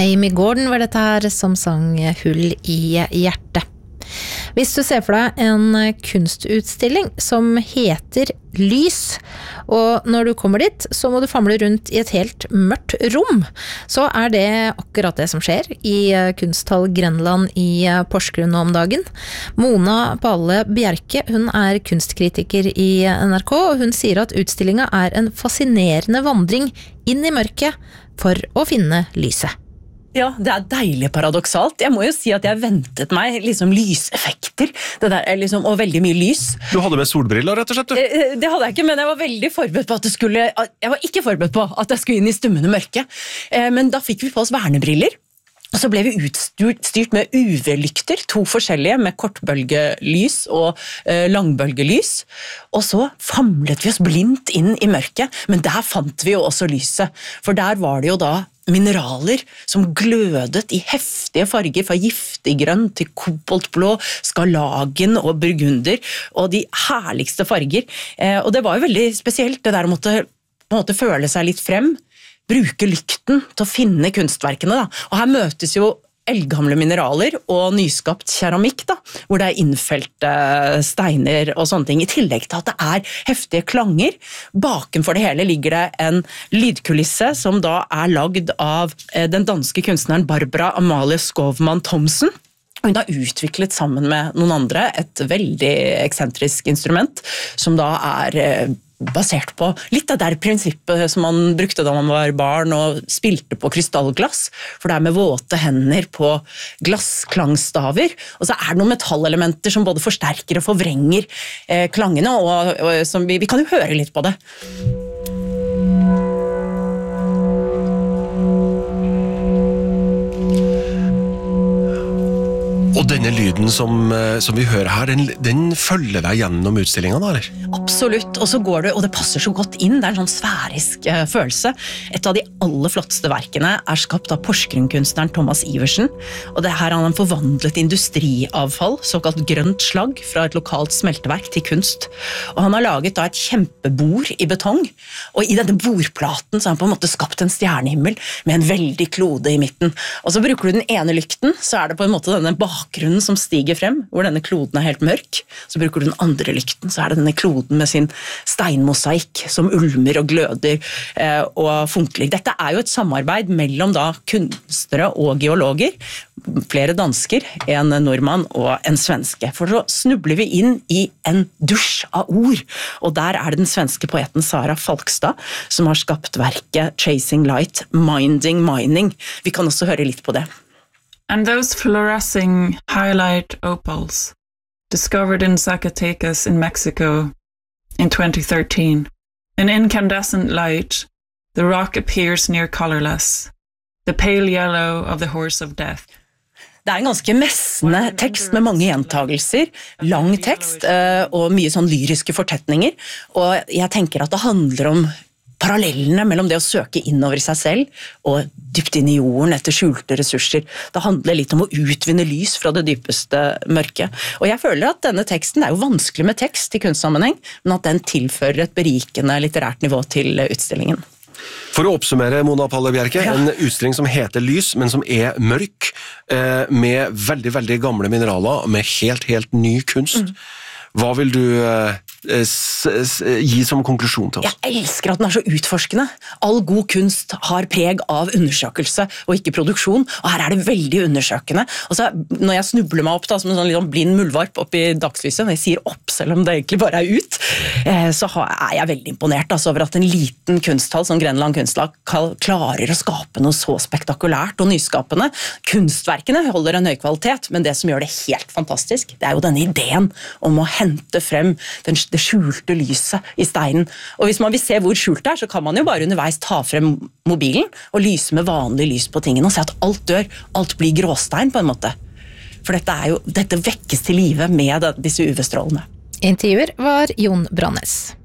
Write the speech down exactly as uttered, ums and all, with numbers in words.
Amy Gordon var dette her som sang Hull i hjertet. Hvis du ser for deg en kunstutstilling som heter Lys, og når du kommer dit, så må du famle rundt i et helt mørkt rom, så er det akkurat det som skjer i Kunsthall Grenland i Porsgrunn om dagen. Mona Palle Bjerke, hun er kunstkritiker i N R K, og hun sier at utstillingen er en fascinerende vandring inn i mørket for å finne lyset. Ja, det er deilig paradoksalt. Jeg må jo si at jeg ventet meg liksom lyseffekter, det der, liksom, og veldig mye lys. Du hadde med solbriller, rett og slett? Du? Det hadde jeg ikke, men jeg var veldig forberedt på at det skulle, jeg var ikke forberedt på at jeg skulle inn i stummende mørke. Men da fikk vi på oss vernebriller. Og så ble vi utstyrt med U V-lykter, to forskjellige med kortbølgelys og eh, langbølgelys. Og så famlet vi oss blindt inn i mørket, men der fant vi jo også lyset. For der var det jo da mineraler som glødet i heftige farger, fra giftig grønn til koboltblå, skarlagen og burgunder, og de herligste farger. Eh, og det var jo veldig spesielt, det der å måtte, på en måte føle seg litt frem, bruke lykten til å finne kunstverkene. Da. Og her møtes jo eldgamle mineraler og nyskapt keramikk, da, hvor det er innfelte steiner og sånne ting, i tillegg til at det er heftige klanger. Bakenfor det hele ligger det en lydkulisse som da er lagd av den danske kunstneren Barbara Amalie Skovman Thomsen. Hun har utviklet sammen med noen andre et veldig eksentrisk instrument, som da er basert på litt av det prinsippet som man brukte da man var barn og spilte på krystallglass, for det er med våte hender på glassklangstaver, og så er det noen metallelementer som både forsterker og forvrenger eh, klangene, og, og som vi, vi kan jo høre litt på det. Og denne lyden som, som vi hører her, den, den følger deg gjennom utstillingen, da, eller? Absolutt, og så går det, og det passer så godt inn, det er en sånn sfærisk uh, følelse. Et av de aller flotteste verkene er skapt av Porsgrunn-kunstneren Thomas Iversen, og det her har han forvandlet industriavfall, såkalt grønt slagg, fra et lokalt smelteverk til kunst. Og han har laget da et kjempebord i betong, og i denne bordplaten så har han på en måte skapt en stjernehimmel med en veldig klode i midten. Og så bruker du den ene lykten, så er det på en måte denne bakgrunnen som stiger frem, hvor denne kloden er helt mørk. Så bruker du den andre lykten, så er det denne kloden med sin steinmosaikk som ulmer og gløder eh, og funkler. Dette er jo et samarbeid mellom da kunstnere og geologer, flere dansker, en nordmann og en svenske. For så snubler vi inn i en dusj av ord, og der er det den svenske poeten Sara Falkstad som har skapt verket Chasing Light, Minding Mining. Vi kan også høre litt på det. And those fluorescing highlight opals, discovered in Zacatecas in Mexico in twenty thirteen. In incandescent light, the rock appears near colorless, the pale yellow of the horse of death. Det er en ganske messende tekst med mange gjentagelser, lang tekst og mye sånn lyriske fortetninger, og jeg tenker at det handler om parallellene mellom det å søke innover i seg selv og dypt inn i jorden etter skjulte ressurser. Det handler litt om å utvinne lys fra det dypeste mørket. Og jeg føler at denne teksten, det er jo vanskelig med tekst i kunstsammenheng, men at den tilfører et berikende litterært nivå til utstillingen. For å oppsummere, Mona Palle Bjerke, ja. En utstilling som heter Lys, men som er mørk, med veldig, veldig gamle mineraler, med helt, helt ny kunst. Mm. Hva vil du eh, s, s, gi som konklusjon til oss? Jeg elsker at den er så utforskende. All god kunst har preg av undersøkelse og ikke produksjon, og her er det veldig undersøkende. Og så når jeg snubler meg opp da, som en sånn liksom blind muldvarp opp i dagslyset, når jeg sier opp selv om det egentlig bare er ut, eh, så er jeg veldig imponert altså, over at en liten kunsthall som Grenland Kunstlag klarer å skape noe så spektakulært og nyskapende. Kunstverkene holder en høy kvalitet, men det som gjør det helt fantastisk, det er jo denne ideen om å hente frem den, det skjulte lyset i steinen. Og hvis man vil se hvor skjult det er, så kan man jo bare underveis ta frem mobilen og lyse med vanlig lys på tingene og se at alt dør, alt blir gråstein på en måte. For dette, er jo, dette vekkes til live med disse U V-strålene. Intervjuer var Jon Brannes.